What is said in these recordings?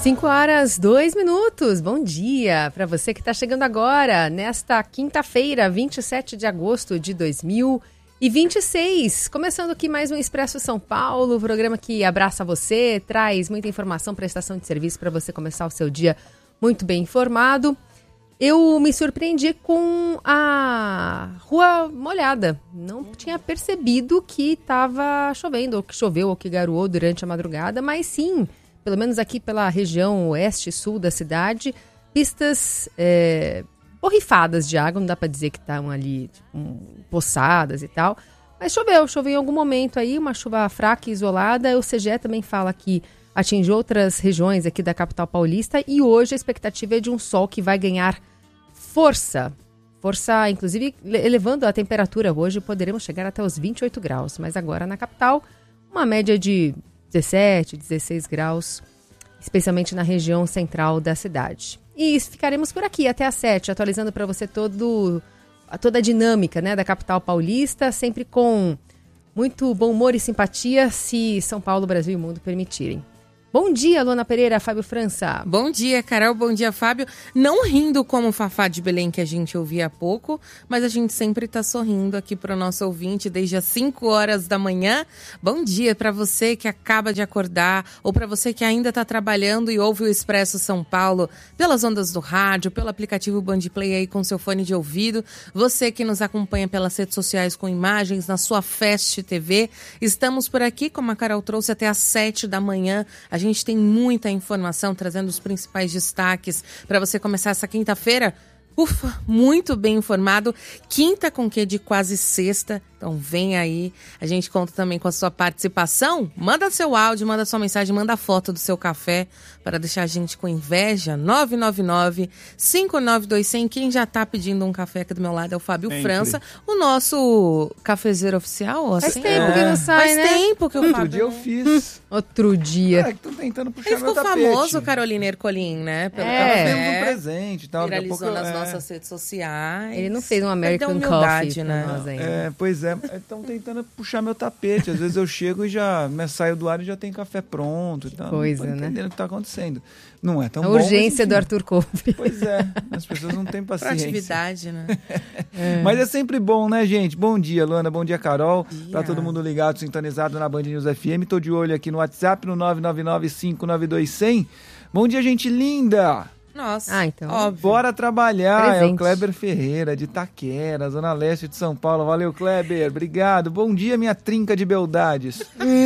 5h02. Bom dia para você que está chegando agora, nesta quinta-feira, 27 de agosto de 2026. Começando aqui mais um Expresso São Paulo, programa que abraça você, traz muita informação, prestação de serviço para você começar o seu dia muito bem informado. Eu me surpreendi com a rua molhada. Não tinha percebido que estava chovendo, ou que choveu, ou que garoou durante a madrugada, mas sim, pelo menos aqui pela região oeste e sul da cidade, pistas borrifadas de água, não dá para dizer que estavam ali tipo, poçadas e tal, mas choveu em algum momento aí, uma chuva fraca e isolada. O CGE também fala que atinge outras regiões aqui da capital paulista e hoje a expectativa é de um sol que vai ganhar força, inclusive elevando a temperatura. Hoje poderemos chegar até os 28 graus, mas agora na capital uma média de 17, 16 graus, especialmente na região central da cidade. E ficaremos por aqui até às 7, atualizando para você toda a dinâmica, né, da capital paulista, sempre com muito bom humor e simpatia, se São Paulo, Brasil e o mundo permitirem. Bom dia, Luana Pereira, Fábio França. Bom dia, Carol. Bom dia, Fábio. Não rindo como o Fafá de Belém que a gente ouvia há pouco, mas a gente sempre está sorrindo aqui para o nosso ouvinte desde as 5 horas da manhã. Bom dia para você que acaba de acordar ou para você que ainda está trabalhando e ouve o Expresso São Paulo pelas ondas do rádio, pelo aplicativo Bandplay aí com seu fone de ouvido. Você que nos acompanha pelas redes sociais com imagens na sua Fast TV. Estamos por aqui, como a Carol trouxe, até às 7 da manhã. A gente tem muita informação, trazendo os principais destaques para você começar essa quinta-feira. Ufa, muito bem informado. Quinta com quê de quase sexta. Então vem aí, a gente conta também com a sua participação. Manda seu áudio, manda sua mensagem, manda foto do seu café para deixar a gente com inveja. 999-592-100. Quem já tá pedindo um café aqui do meu lado é o Fábio França, o nosso cafezeiro oficial. Faz tempo que não sai, Faz né? tempo que o Fábio... Outro dia eu fiz. Outro dia. É, que tô tentando puxar Ele meu ficou tapete. famoso, Carolina Ercolim, né? Pelo Temos um presente e tal. viralizou nas nossas redes sociais. Ele não fez um American humildade, Coffee né? pra nós ainda. Pois é. Estão tentando puxar meu tapete. Às vezes eu chego e já saio do ar e já tem café pronto. Então, Coisa, não tô entendendo né? o que está acontecendo. Não é tão A bom. urgência mas, do Arthur Coffee. Pois é. As pessoas não têm paciência. Proatividade, né? Mas é sempre bom, né, gente? Bom dia, Luana. Bom dia, Carol. Dia. Tá todo mundo ligado, sintonizado na Band News FM. Tô de olho aqui no WhatsApp, no 999-592-100. Bom dia, gente linda. Nossa, então. óbvio. Bora trabalhar. Presente. É o Kleber Ferreira, de Itaquera, Zona Leste de São Paulo. Valeu, Kleber. Obrigado. Bom dia, minha trinca de beldades.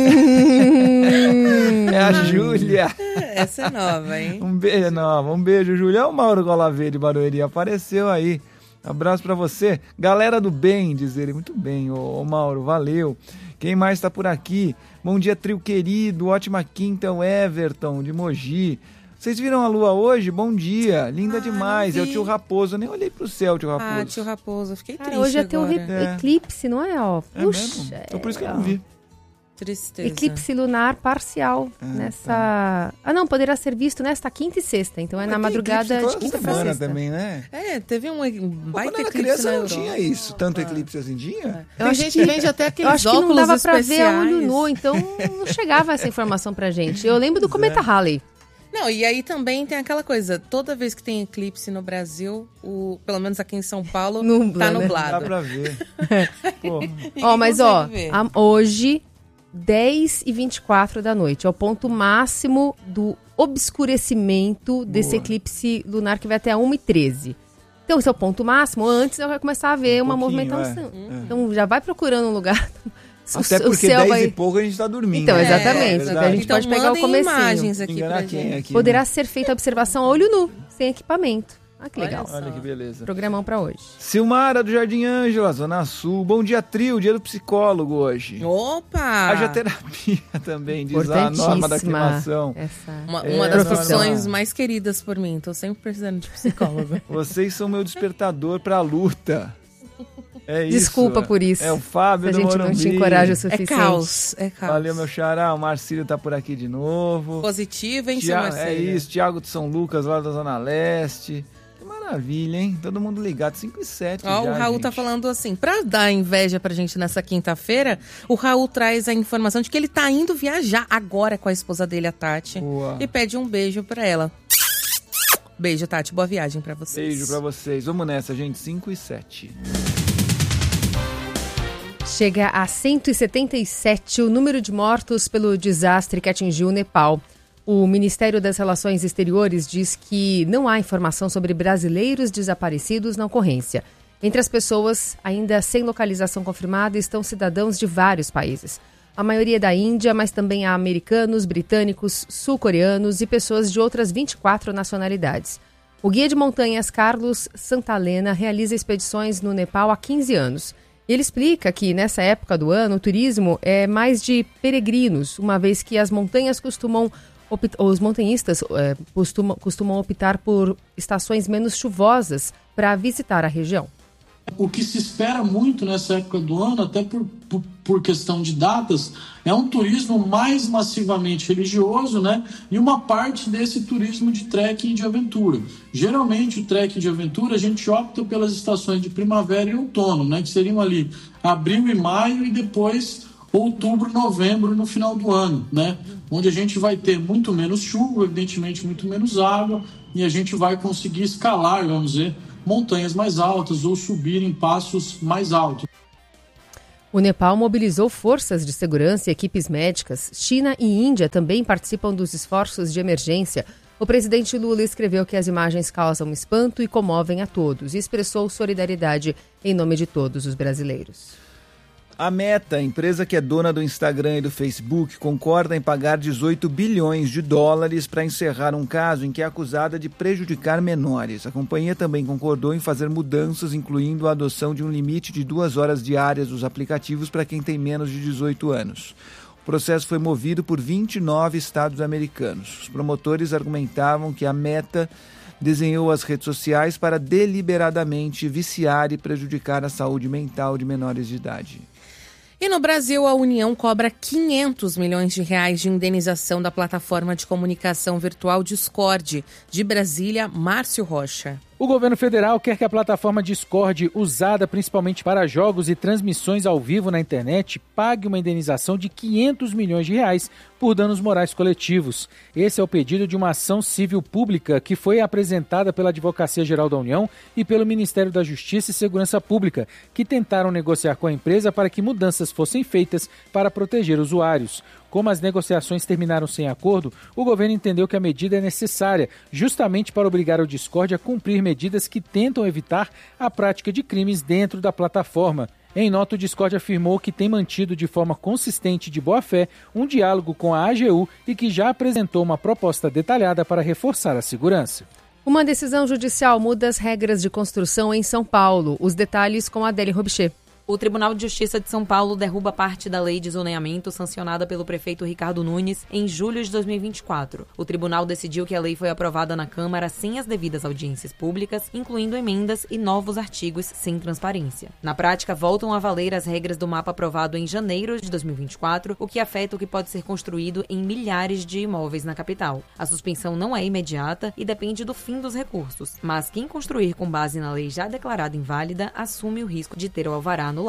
É a Júlia. Essa é nova, hein? Um beijo, Júlia. É o Mauro Golavê de Barueri. Apareceu aí. Abraço pra você. Galera do bem, diz ele. Muito bem, ô Mauro. Valeu. Quem mais tá por aqui? Bom dia, trio querido. Ótima quinta, o Everton, de Mogi. Vocês viram a lua hoje? Bom dia. Linda demais. É o tio Raposo. Eu nem olhei pro céu, tio Raposo. Ah, tio Raposo. Fiquei Cara, triste hoje ia ter um agora. eclipse, não é? Ó. É mesmo? Então por isso que eu não vi. Tristeza. Eclipse lunar parcial nessa... Ah, não, poderá ser visto nesta quinta e sexta. Então é na madrugada de quinta pra semana sexta. também, né? Teve um baita Quando era eclipse criança na não Europa. tinha isso. Tanto eclipse assim tinha. Tem gente que vende até Eu aqueles acho que óculos não dava pra ver especiais. a olho nu, então não chegava essa informação pra gente. Eu lembro do cometa Halley. Não, e aí também tem aquela coisa, toda vez que tem eclipse no Brasil, pelo menos aqui em São Paulo, Nubla, tá né? nublado. Dá pra ver. Pô, Ó, mas ó, consegue ver. hoje, 10h24 da noite, é o ponto máximo do obscurecimento desse eclipse lunar que vai até 1h13. Então, esse é o ponto máximo. Antes vai começar a ver uma pouquinho, movimentação. Então, já vai procurando um lugar. até porque 10 e pouco a gente tá dormindo. Então, né? exatamente. É a gente pode pegar o mandem comecinho. imagens aqui Enganar pra quem gente. aqui, Poderá né? ser feita a observação a olho nu, sem equipamento. Ah, que Olha legal. só. Olha que beleza. Programão pra hoje. Silmara do Jardim Ângela, Zona Sul. Bom dia, trio. Dia do psicólogo hoje. Opa! Haja terapia também, diz a norma da aclimação. Essa... Uma das profissão. profissões mais queridas por mim. Tô sempre precisando de psicólogo. Vocês são meu despertador pra luta. É isso. Desculpa por isso. É o Fábio Se a do gente não Morumbi. te encoraja o É suficiente. caos, é caos. Valeu, meu xará. O Marcílio tá por aqui de novo. Positivo, hein, seu Marcelo? É isso. Tiago de São Lucas, lá da Zona Leste. Que maravilha, hein? Todo mundo ligado, 5h07 Ó, já, o Raul gente. tá falando assim, pra dar inveja pra gente nessa quinta-feira, o Raul traz a informação de que ele tá indo viajar agora com a esposa dele, a Tati. Boa. E pede um beijo pra ela. Beijo, Tati. Boa viagem pra vocês. Beijo pra vocês. Vamos nessa, gente. 5h07. Chega a 177 o número de mortos pelo desastre que atingiu o Nepal. O Ministério das Relações Exteriores diz que não há informação sobre brasileiros desaparecidos na ocorrência. Entre as pessoas ainda sem localização confirmada estão cidadãos de vários países. A maioria da Índia, mas também há americanos, britânicos, sul-coreanos e pessoas de outras 24 nacionalidades. O guia de montanhas Carlos Santalena realiza expedições no Nepal há 15 anos. Ele explica que, nessa época do ano, o turismo é mais de peregrinos, uma vez que os montanhistas costumam optar por estações menos chuvosas para visitar a região. O que se espera muito nessa época do ano, até por questão de datas, é um turismo mais massivamente religioso, né? E uma parte desse turismo de trekking e de aventura. Geralmente o trekking de aventura a gente opta pelas estações de primavera e outono, né? Que seriam ali abril e maio e depois outubro, novembro no final do ano, né? Onde a gente vai ter muito menos chuva, evidentemente muito menos água, e a gente vai conseguir escalar, vamos dizer, montanhas mais altas ou subir em passos mais altos. O Nepal mobilizou forças de segurança e equipes médicas. China e Índia também participam dos esforços de emergência. O presidente Lula escreveu que as imagens causam espanto e comovem a todos e expressou solidariedade em nome de todos os brasileiros. A Meta, empresa que é dona do Instagram e do Facebook, concorda em pagar 18 bilhões de dólares para encerrar um caso em que é acusada de prejudicar menores. A companhia também concordou em fazer mudanças, incluindo a adoção de um limite de 2 horas diárias dos aplicativos para quem tem menos de 18 anos. O processo foi movido por 29 estados americanos. Os promotores argumentavam que a Meta desenhou as redes sociais para deliberadamente viciar e prejudicar a saúde mental de menores de idade. E no Brasil, a União cobra 500 milhões de reais de indenização da plataforma de comunicação virtual Discord. De Brasília, Márcio Rocha. O governo federal quer que a plataforma Discord, usada principalmente para jogos e transmissões ao vivo na internet, pague uma indenização de 500 milhões de reais por danos morais coletivos. Esse é o pedido de uma ação civil pública que foi apresentada pela Advocacia Geral da União e pelo Ministério da Justiça e Segurança Pública, que tentaram negociar com a empresa para que mudanças fossem feitas para proteger usuários. Como as negociações terminaram sem acordo, o governo entendeu que a medida é necessária, justamente para obrigar o Discord a cumprir medidas que tentam evitar a prática de crimes dentro da plataforma. Em nota, o Discord afirmou que tem mantido de forma consistente e de boa-fé um diálogo com a AGU e que já apresentou uma proposta detalhada para reforçar a segurança. Uma decisão judicial muda as regras de construção em São Paulo. Os detalhes com Adélia Robichet. O Tribunal de Justiça de São Paulo derruba parte da lei de zoneamento sancionada pelo prefeito Ricardo Nunes em julho de 2024. O tribunal decidiu que a lei foi aprovada na Câmara sem as devidas audiências públicas, incluindo emendas e novos artigos sem transparência. Na prática, voltam a valer as regras do mapa aprovado em janeiro de 2024, o que afeta o que pode ser construído em milhares de imóveis na capital. A suspensão não é imediata e depende do fim dos recursos, mas quem construir com base na lei já declarada inválida assume o risco de ter o alvará anulado.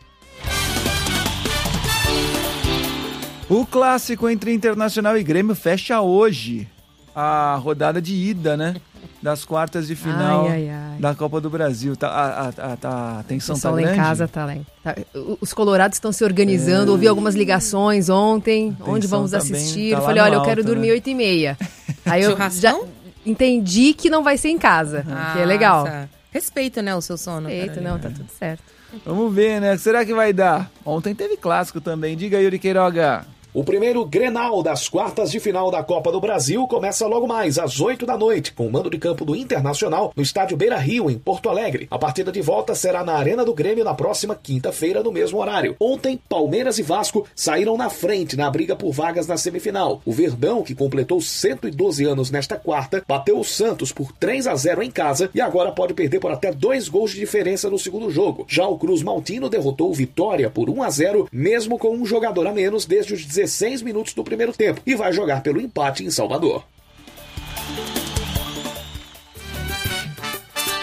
O clássico entre Internacional e Grêmio fecha hoje a rodada de ida, né? Das quartas de final da Copa do Brasil. A tensão tá grande? Lá em casa tá. Os colorados estão se organizando, ouvi algumas ligações ontem, onde vamos assistir. Eu falei, olha, eu quero dormir 8h30. Aí eu já entendi que não vai ser em casa, que é legal. Tá. Respeita, né, o seu sono. Respeito, não, tá tudo certo. Vamos ver, né? Será que vai dar? Ontem teve clássico também. Diga aí, Yuri Queiroga. O primeiro Grenal das quartas de final da Copa do Brasil começa logo mais às 8 da noite, com o mando de campo do Internacional no estádio Beira-Rio, em Porto Alegre. A partida de volta será na Arena do Grêmio na próxima quinta-feira, no mesmo horário. Ontem, Palmeiras e Vasco saíram na frente na briga por vagas na semifinal. O Verdão, que completou 112 anos nesta quarta, bateu o Santos por 3-0 em casa e agora pode perder por até 2 gols de diferença no segundo jogo. Já o Cruz Maltino derrotou o Vitória por 1-0, mesmo com um jogador a menos desde os 16 minutos do primeiro tempo, e vai jogar pelo empate em Salvador.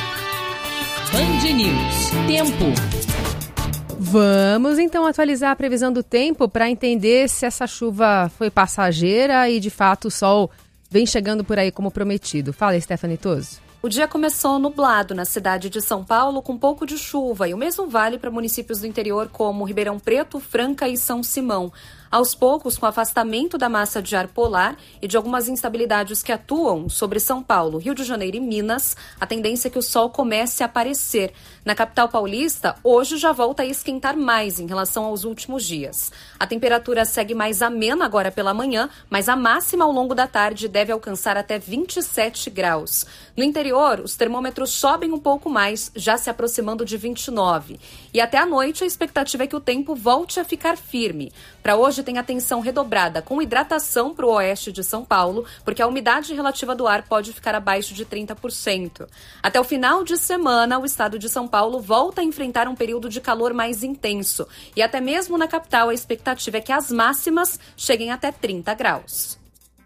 Band News. Tempo. Vamos então atualizar a previsão do tempo para entender se essa chuva foi passageira e de fato o sol vem chegando por aí como prometido. Fala, Stephanie Toso. O dia começou nublado na cidade de São Paulo, com pouco de chuva, e o mesmo vale para municípios do interior como Ribeirão Preto, Franca e São Simão. Aos poucos, com o afastamento da massa de ar polar e de algumas instabilidades que atuam sobre São Paulo, Rio de Janeiro e Minas, a tendência é que o sol comece a aparecer. Na capital paulista, hoje já volta a esquentar mais em relação aos últimos dias. A temperatura segue mais amena agora pela manhã, mas a máxima ao longo da tarde deve alcançar até 27 graus. No interior, os termômetros sobem um pouco mais, já se aproximando de 29. E até à noite, a expectativa é que o tempo volte a ficar firme. Para hoje, tem atenção redobrada com hidratação para o oeste de São Paulo, porque a umidade relativa do ar pode ficar abaixo de 30%. Até o final de semana, o estado de São Paulo volta a enfrentar um período de calor mais intenso. E até mesmo na capital, a expectativa é que as máximas cheguem até 30 graus.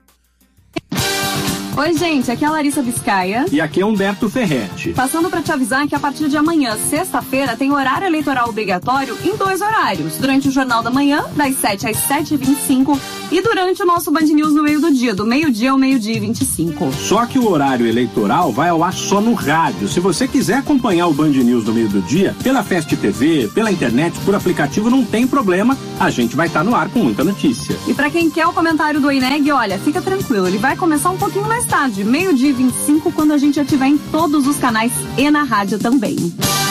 Oi, gente, aqui é a Larissa Biscaia. E aqui é Humberto Ferretti. Passando para te avisar que a partir de amanhã, sexta-feira, tem horário eleitoral obrigatório em 2 horários. Durante o Jornal da Manhã, das 7 às 7h25, e durante o nosso Band News no meio do dia, do meio-dia ao meio-dia e 25. Só que o horário eleitoral vai ao ar só no rádio. Se você quiser acompanhar o Band News no meio do dia, pela Fast TV, pela internet, por aplicativo, não tem problema. A gente vai estar no ar com muita notícia. E para quem quer o comentário do INEG, olha, fica tranquilo, ele vai começar um pouquinho mais tarde, meio-dia e 25, quando a gente ativer em todos os canais e na rádio também.